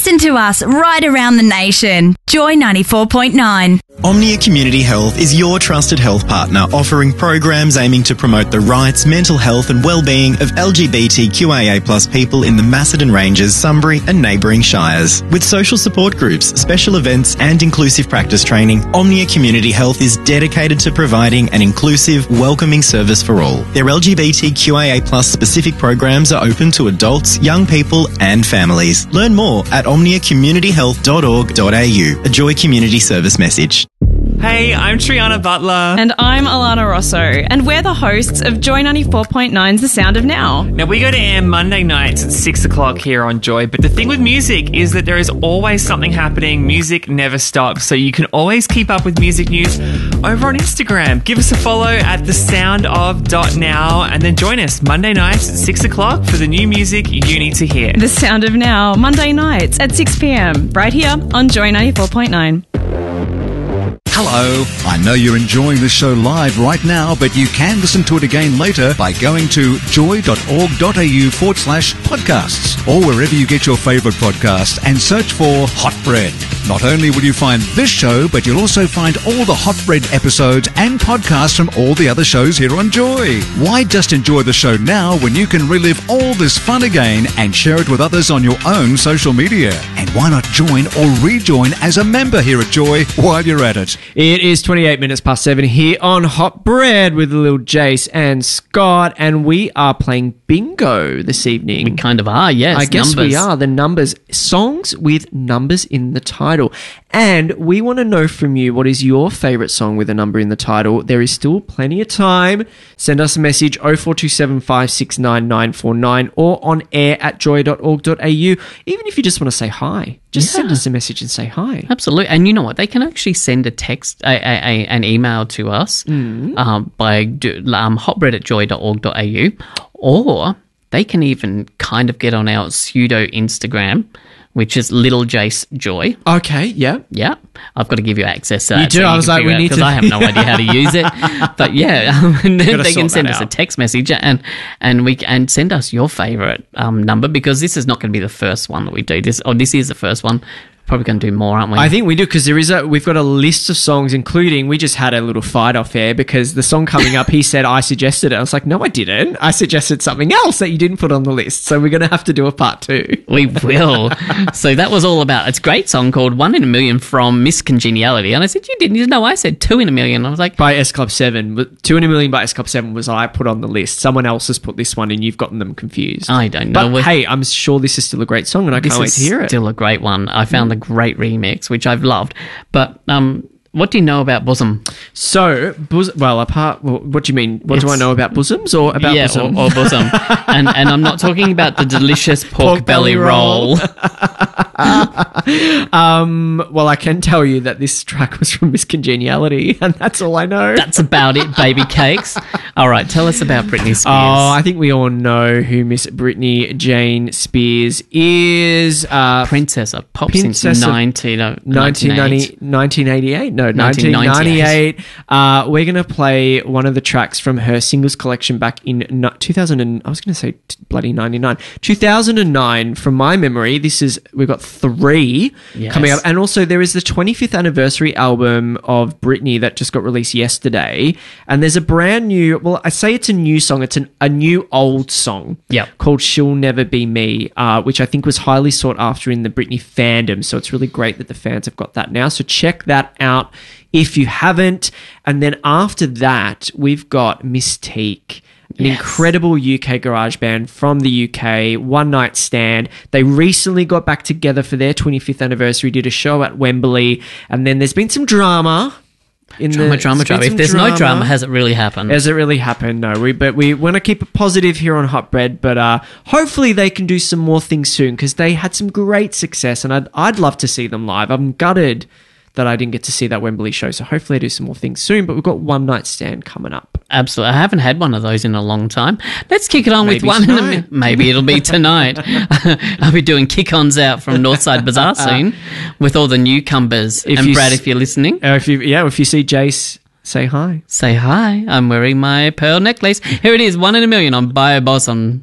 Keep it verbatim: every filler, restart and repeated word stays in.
Listen to us right around the nation. Joy ninety-four point nine. Omnia Community Health is your trusted health partner, offering programs aiming to promote the rights, mental health and well-being of L G B T Q I A plus people in the Macedon Ranges, Sunbury and neighbouring shires. With social support groups, special events and inclusive practice training, Omnia Community Health is dedicated to providing an inclusive, welcoming service for all. Their L G B T Q I A plus specific programs are open to adults, young people and families. Learn more at omnia community health dot org dot a u. A Joy Community Service message. Hey, I'm Triana Butler. And I'm Alana Rosso, and we're the hosts of Joy ninety-four point nine's The Sound of Now. Now, we go to air Monday nights at six o'clock here on Joy, but the thing with music is that there is always something happening. Music never stops, so you can always keep up with music news over on Instagram. Give us a follow at the sound of dot now, and then join us Monday nights at six o'clock for the new music you need to hear. The Sound of Now, Monday nights at six p.m, right here on Joy ninety-four point nine. Hello. I know you're enjoying the show live right now, but you can listen to it again later by going to joy.org.au forward slash podcasts or wherever you get your favourite podcast and search for Hot Bread. Not only will you find this show, but you'll also find all the Hot Bread episodes and podcasts from all the other shows here on Joy. Why just enjoy the show now when you can relive all this fun again and share it with others on your own social media? And why not join or rejoin as a member here at Joy while you're at it? It is twenty-eight minutes past seven here on Hot Bread with little Jace and Scott, and we are playing bingo this evening. We kind of are, yes. I guess numbers. we are. The numbers. Songs with numbers in the title. And we want to know from you, what is your favourite song with a number in the title? There is still plenty of time. Send us a message oh four two seven five six nine nine four nine or on air at joy dot org dot a u. Even if you just want to say hi, just Yeah. send us a message and say hi. Absolutely. And you know what? They can actually send a text, a, a, a, an email to us Mm. um, by do, um, hotbread at joy dot org dot a u, or they can even kind of get on our pseudo Instagram, which is Little Jace Joy. Okay, yeah. Yeah, I've got to give you access to that. You do? I was like, we need because to- I have no idea how to use it. But yeah, um, and then Gotta they can sort send that us a out. text message and and we and send us your favorite um, number, because this is not going to be the first one that we do. This or this is the first one. Probably going to do more, aren't we? I think we do, because there is a. We've got a list of songs, including, we just had a little fight off air because the song coming up, he said I suggested it. I was like, no, I didn't. I suggested something else that you didn't put on the list. So we're going to have to do a part two. We will. So that was all about, it's a great song called One in a Million from Miss Congeniality. And I said, you didn't. You know, I said Two in a Million. I was like, By S Club seven, but Two in a Million by S Club seven was I put on the list. Someone else has put this one, and you've gotten them confused. I don't know. But We- hey, I'm sure this is still a great song, and I this can't wait is to hear it. still a great one. I found a great remix, which I've loved. But um, what do you know about Bosom? So, bos- well, apart, well, what do you mean? What do It's- I know about bosoms or about yeah, bosom? or, or Bosom. and, and I'm not talking about the delicious pork, Pork belly belly roll. roll. um, well, I can tell you that this track was from Miss Congeniality, and that's all I know. That's about it, baby cakes. All right, tell us about Britney Spears. Oh, I think we all know who Miss Britney Jane Spears is. Uh, Princess of Pop Princess since of nineteen, oh, nineteen ninety, nineteen eighty-eight? No, nineteen ninety-eight. Uh, we're going to play one of the tracks from her singles collection back in no- two thousand. And, I was going to say t- bloody ninety-nine. two thousand nine, from my memory. This is, we've got three Yes. coming up. And also there is the twenty-fifth anniversary album of Britney that just got released yesterday. And there's a brand new, well, I say it's a new song. It's an, a new old song Yep. called She'll Never Be Me, uh, which I think was highly sought after in the Britney fandom. So it's really great that the fans have got that now. So check that out if you haven't. And then after that, we've got Mystique, an Yes. incredible U K garage band from the U K, One Night Stand. They recently got back together for their twenty-fifth anniversary, did a show at Wembley, and then there's been some drama. In Drama, the, drama, there's been drama. If some there's no drama, has it really happened? Has it really happened? No, we but we want to keep it positive here on Hot Bread. But uh, hopefully they can do some more things soon, because they had some great success, and I'd I'd love to see them live. I'm gutted that I didn't get to see that Wembley show, so hopefully they do some more things soon. But we've got One Night Stand coming up. Absolutely. I haven't had one of those in a long time. Let's kick it on Maybe with one. In a, tonight. mi- maybe it'll be tonight. I'll be doing kick-ons out from Northside Bazaar soon with all the newcomers. If and you Brad, s- if you're listening, Uh, if you yeah, if you see Jace, say hi. say hi. I'm wearing my pearl necklace. Here it is, One in a Million on Bio Bosom.